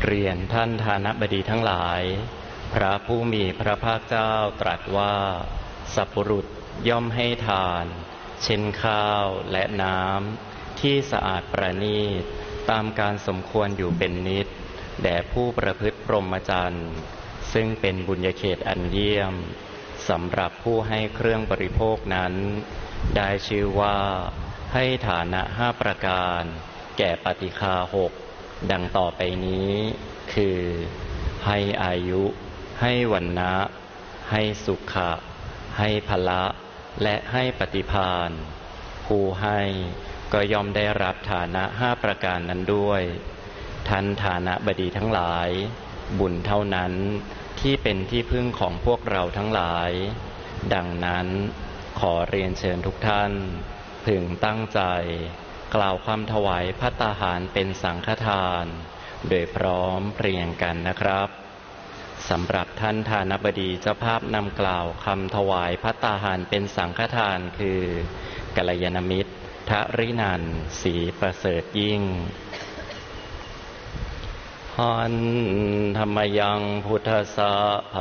เรียนท่านทานบดีทั้งหลายพระผู้มีพระภาคเจ้าตรัสว่าสัพพุรุษย่อมให้ทานเช่นข้าวและน้ำที่สะอาดประณีตตามการสมควรอยู่เป็นนิจแด่ผู้ประพฤติพรหมจรรย์ซึ่งเป็นบุญญาเขตอันเยี่ยมสำหรับผู้ให้เครื่องบริโภคนั้นได้ชื่อว่าให้ฐานะ5ประการแก่ปฏิฆา6ดังต่อไปนี้คือให้อายุให้วรรณะให้สุขะให้พละและให้ปฏิภาณผู้ให้ก็ย่อมได้รับฐานะ5ประการนั้นด้วยท่านฐานะบดีทั้งหลายบุญเท่านั้นที่เป็นที่พึ่งของพวกเราทั้งหลายดังนั้นขอเรียนเชิญทุกท่านพึงตั้งใจกล่าวคำถวายภัตตาหารเป็นสังฆทานโดยพร้อมเพรียงกันนะครับสำหรับท่านทานบดีเจ้าภาพนำกล่าวคำถวายภัตตาหารเป็นสังฆทานคือกัลยาณมิตรทรินันท์ศรีประเสริฐยิ่งหันธรรมยังพุทธสสะภ